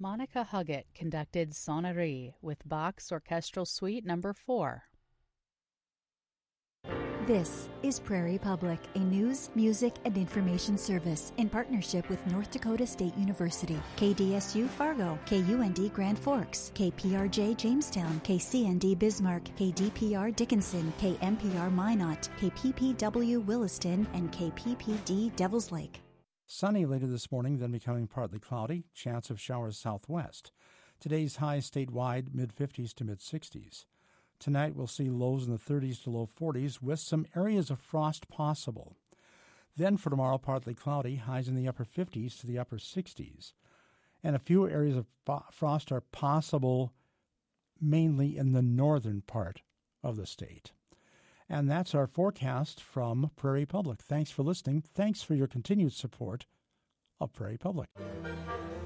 Monica Huggett conducted Sonnerie with Bach's Orchestral Suite No. 4. This is Prairie Public, a news, music, and information service in partnership with North Dakota State University, KDSU Fargo, KUND Grand Forks, KPRJ Jamestown, KCND Bismarck, KDPR Dickinson, KMPR Minot, KPPW Williston, and KPPD Devils Lake. Sunny later this morning, then becoming partly cloudy. Chance of showers southwest. Today's high statewide mid-50s to mid-60s. Tonight we'll see lows in the 30s to low 40s with some areas of frost possible. Then for tomorrow, partly cloudy, highs in the upper 50s to the upper 60s. And a few areas of frost are possible mainly in the northern part of the state. And that's our forecast from Prairie Public. Thanks for listening. Thanks for your continued support of Prairie Public.